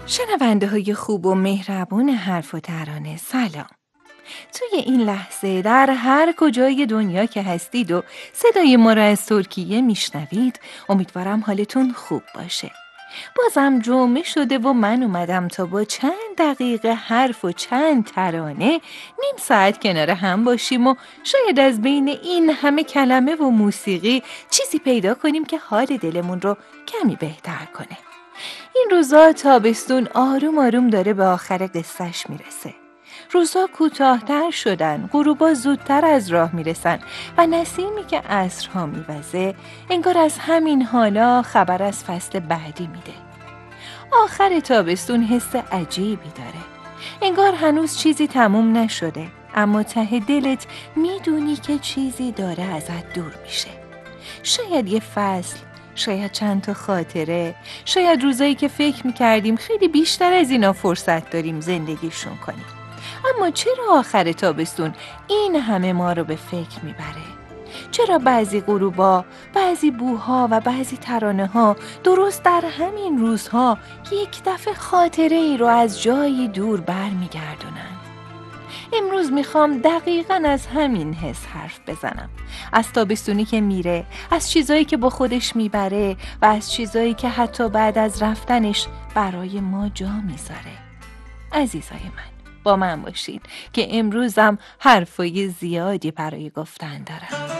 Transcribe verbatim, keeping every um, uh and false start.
شنونده های خوب و مهربون حرف و ترانه، سلام. توی این لحظه در هر کجای دنیا که هستید و صدای ما را از ترکیه میشنوید، امیدوارم حالتون خوب باشه. بازم جمعه شده و من اومدم تا با چند دقیقه حرف و چند ترانه نیم ساعت کنار هم باشیم و شاید از بین این همه کلمه و موسیقی چیزی پیدا کنیم که حال دلمون رو کمی بهتر کنه. این روزا تابستون آروم آروم داره به آخر قصهش میرسه. روزا کوتاه‌تر شدن، غروبا زودتر از راه میرسن و نسیمی که عصرها میوزه انگار از همین حالا خبر از فصل بعدی میده. آخر تابستون حس عجیبی داره. انگار هنوز چیزی تموم نشده، اما ته دلت میدونی که چیزی داره ازت دور میشه. شاید یه فصل، شاید چند تا خاطره، شاید روزایی که فکر میکردیم خیلی بیشتر از اینا فرصت داریم زندگیشون کنیم. اما چرا آخر تابستون این همه ما رو به فکر میبره؟ چرا بعضی غروبا، بعضی بوها و بعضی ترانه ها درست در همین روزها یک دفعه خاطره ای رو از جایی دور بر میگردونن؟ امروز میخوام دقیقاً از همین حس حرف بزنم. از تابستونی که میره، از چیزایی که با خودش میبره و از چیزایی که حتی بعد از رفتنش برای ما جا میذاره. عزیزای من، با من باشین که امروزم حرفای زیادی برای گفتن دارم.